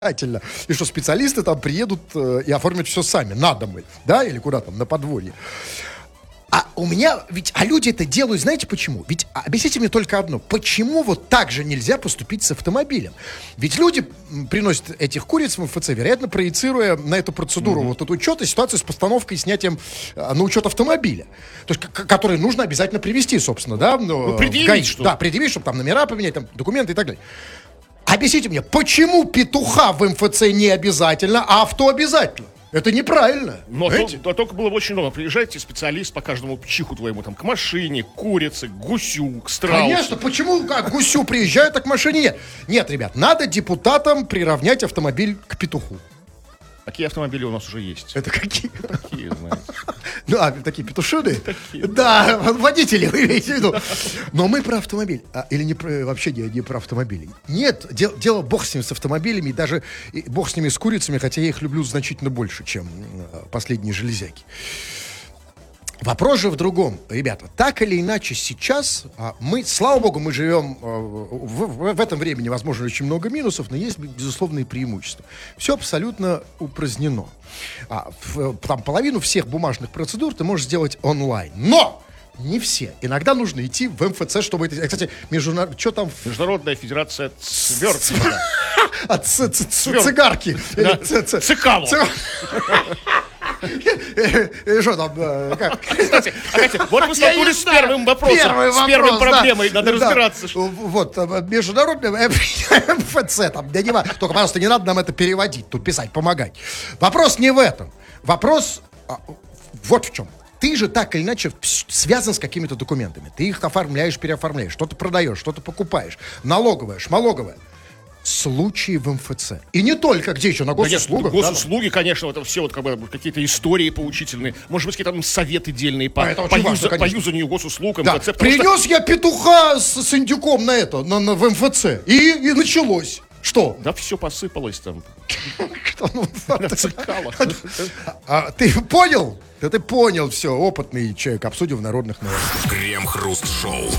И что специалисты там приедут и оформят все сами, на дом, да, или куда там, на подворье. А у меня, люди это делают, знаете почему? Ведь объясните мне только одно. Почему вот так же нельзя поступить с автомобилем? Ведь люди приносят этих куриц в МФЦ, вероятно, проецируя на эту процедуру вот этот учет и ситуацию с постановкой и снятием на учет автомобиля. То есть, который нужно обязательно привести, собственно, да? Предъявить, что ли? Да, предъявить, чтобы там номера поменять, там, документы и так далее. Объясните мне, почему петуха в МФЦ не обязательно, а авто обязательно? Это неправильно. Но только было бы очень удобно. Приезжайте специалист по каждому чиху твоему, там, к машине, к курице, к гусю, к страусу. Конечно, почему к гусю приезжают, а к машине нет? Нет, ребят, надо депутатам приравнять автомобиль к петуху. Такие автомобили у нас уже есть. Это какие? Такие, знаете. Ну, такие петушины? Да, водители, вы имеете в виду. Но мы про автомобиль. Или вообще не про автомобили. Нет, дело бог с ними, с автомобилями, и даже бог с ними, с курицами, хотя я их люблю значительно больше, чем последние железяки. Вопрос же в другом, ребята. Так или иначе сейчас мы, слава богу, мы живем в этом времени, возможно, очень много минусов, но есть безусловные преимущества. Все абсолютно упразднено. Там половину всех бумажных процедур ты можешь сделать онлайн. Но! Не все. Иногда нужно идти в МФЦ, чтобы это... Кстати, что там? Международная федерация свертка. От цигарки. Цикало. Что там? Кстати, вот мы столкнулись с первым вопросом. С первой проблемой. Надо разбираться. Вот, международный МФЦ. Только, пожалуйста, не надо нам это переводить, тут писать, помогать. Вопрос не в этом. Вопрос вот в чем. Ты же так или иначе связан с какими-то документами. Ты их оформляешь, переоформляешь, что-то продаешь, что-то покупаешь. Налоговая, шмалоговая. Случаи в МФЦ. И не только, где еще, на госуслугах. Госуслуги, конечно, это все вот как бы какие-то истории поучительные. Может быть, какие-то там советы дельные по юзанию госуслуг, МФЦ. Да. Принес я петуха с индюком в МФЦ. И началось. Что? Да все посыпалось там. Ты понял? Да ты понял все, опытный человек, обсудим в народных новостях. Крем-хруст-шоу.